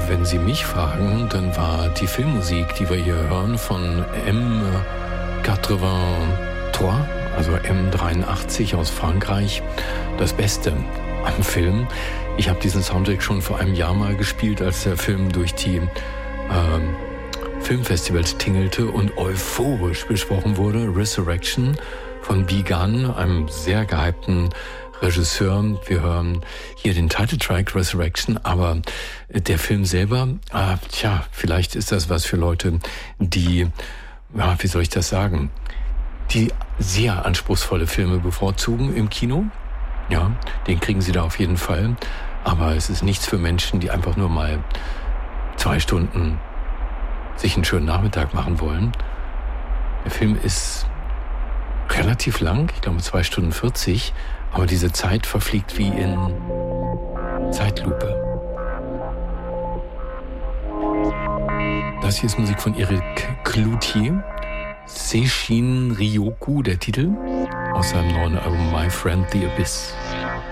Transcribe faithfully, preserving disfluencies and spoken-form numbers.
wenn Sie mich fragen, dann war die Filmmusik, die wir hier hören, von M dreiundachtzig, also M dreiundachtzig aus Frankreich, das Beste am Film. Ich habe diesen Soundtrack schon vor einem Jahr mal gespielt, als der Film durch die ähm, Filmfestivals tingelte und euphorisch besprochen wurde. Resurrection von Bigan, einem sehr gehypten Regisseur. Wir hören hier den Titeltrack Resurrection, aber der Film selber, äh, tja, vielleicht ist das was für Leute, die, ja, wie soll ich das sagen, die sehr anspruchsvolle Filme bevorzugen im Kino. Ja, den kriegen Sie da auf jeden Fall. Aber es ist nichts für Menschen, die einfach nur mal zwei Stunden sich einen schönen Nachmittag machen wollen. Der Film ist relativ lang, ich glaube zwei Stunden vierzig, aber diese Zeit verfliegt wie in Zeitlupe. Das hier ist Musik von Eric Cloutier. Seishin Ryoku, der Titel, aus seinem neuen Album My Friend the Abyss.